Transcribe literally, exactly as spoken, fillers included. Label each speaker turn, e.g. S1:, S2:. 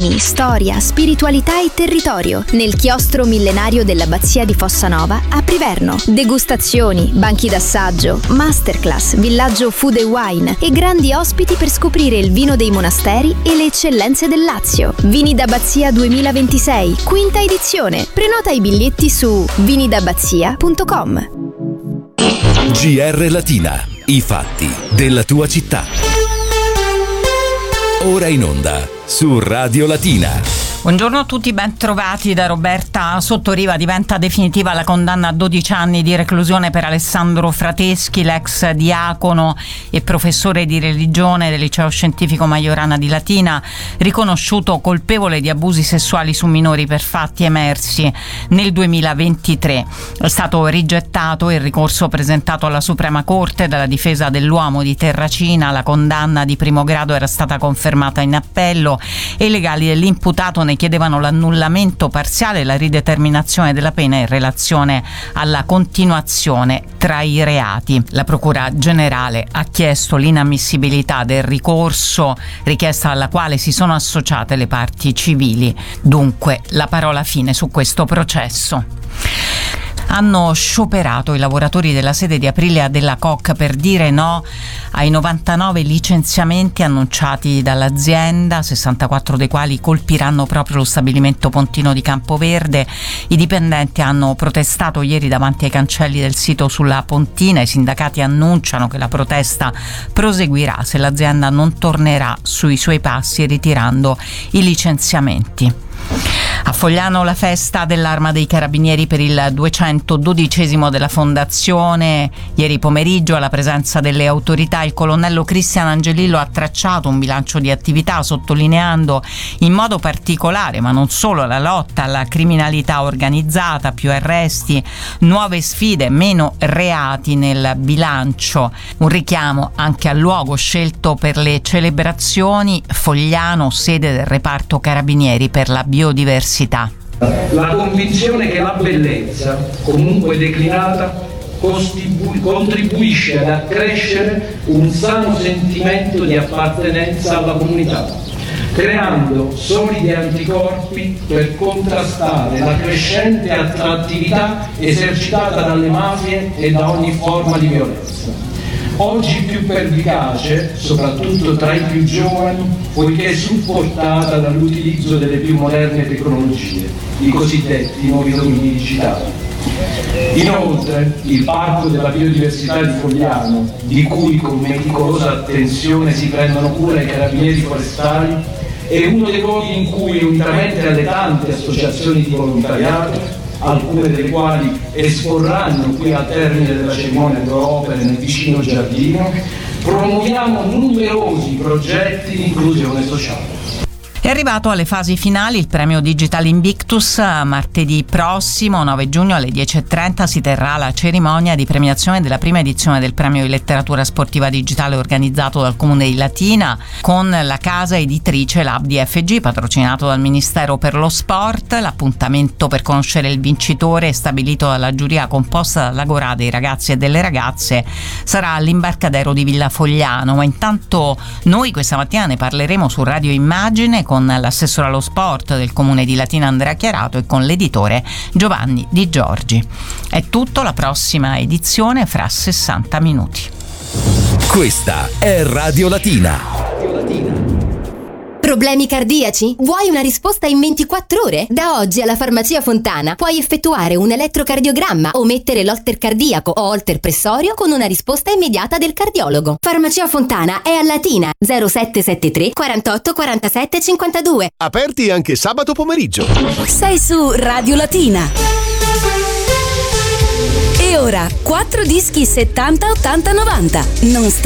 S1: tradizioni, storia, spiritualità e territorio nel chiostro millenario dell'abbazia di Fossanova a Priverno. Degustazioni, banchi d'assaggio, masterclass, villaggio food e wine e grandi ospiti per scoprire il vino dei monasteri e le eccellenze del Lazio. Vini d'Abbazia duemilaventisei, quinta edizione. Prenota i biglietti su vini d'abbazia punto com.
S2: G R Latina, i fatti della tua città. Ora in onda su Radio Latina.
S3: Buongiorno a tutti, ben trovati da Roberta Sottoriva. Diventa definitiva la condanna a dodici anni di reclusione per Alessandro Frateschi, l'ex diacono e professore di religione del liceo scientifico Majorana di Latina, riconosciuto colpevole di abusi sessuali su minori per fatti emersi nel duemilaventitré. È stato rigettato il ricorso presentato alla Suprema Corte dalla difesa dell'uomo di Terracina. La condanna di primo grado era stata confermata in appello e i legali dell'imputato ne chiedevano l'annullamento parziale e la rideterminazione della pena in relazione alla continuazione tra i reati. La Procura Generale ha chiesto l'inammissibilità del ricorso, richiesta alla quale si sono associate le parti civili. Dunque, la parola fine su questo processo. Hanno scioperato i lavoratori della sede di Aprilia della Koch per dire no ai novantanove licenziamenti annunciati dall'azienda, sessantaquattro dei quali colpiranno proprio lo stabilimento pontino di Campoverde. I dipendenti hanno protestato ieri davanti ai cancelli del sito sulla Pontina. I sindacati annunciano che la protesta proseguirà se l'azienda non tornerà sui suoi passi ritirando i licenziamenti. A Fogliano la festa dell'Arma dei Carabinieri per il duecentododicesimo della fondazione. Ieri pomeriggio, alla presenza delle autorità, il colonnello Cristian Angelillo ha tracciato un bilancio di attività, sottolineando in modo particolare, ma non solo, la lotta alla criminalità organizzata, più arresti, nuove sfide, meno reati nel bilancio. Un richiamo anche al luogo scelto per le celebrazioni: Fogliano, sede del reparto Carabinieri per la biodiversità.
S4: La convinzione che la bellezza, comunque declinata, costibu- contribuisce ad accrescere un sano sentimento di appartenenza alla comunità, creando solidi anticorpi per contrastare la crescente attrattività esercitata dalle mafie e da ogni forma di violenza. Oggi più pervicace, soprattutto tra i più giovani, poiché supportata dall'utilizzo delle più moderne tecnologie, i cosiddetti nuovi domini digitali. Inoltre, il Parco della Biodiversità di Fogliano, di cui con meticolosa attenzione si prendono cura i carabinieri forestali, è uno dei luoghi in cui, unitamente alle tante associazioni di volontariato, alcune delle quali esporranno qui al termine della cerimonia loro opere nel vicino giardino, promuoviamo numerosi progetti di inclusione sociale.
S3: È arrivato alle fasi finali il premio Digital Invictus. Martedì prossimo, nove giugno, alle dieci e trenta si terrà la cerimonia di premiazione della prima edizione del premio di letteratura sportiva digitale organizzato dal Comune di Latina con la casa editrice Lab di F G, patrocinato dal Ministero per lo Sport. L'appuntamento per conoscere il vincitore, stabilito dalla giuria composta dall'Agorà dei ragazzi e delle ragazze, sarà all'imbarcadero di Villa Fogliano. Ma intanto noi questa mattina ne parleremo su Radio Immagine con l'assessore allo sport del Comune di Latina Andrea Chiarato e con l'editore Giovanni Di Giorgi. È tutto, la prossima edizione fra sessanta minuti.
S2: Questa è Radio Latina.
S5: Problemi cardiaci? Vuoi una risposta in ventiquattro ore? Da oggi alla Farmacia Fontana puoi effettuare un elettrocardiogramma o mettere l'holter cardiaco o holter pressorio con una risposta immediata del cardiologo. Farmacia Fontana è a Latina, zero sette sette tre quarantotto quarantasette cinquantadue.
S6: Aperti anche sabato pomeriggio.
S7: Sei su Radio Latina. E ora quattro dischi settanta ottanta novanta. Non sta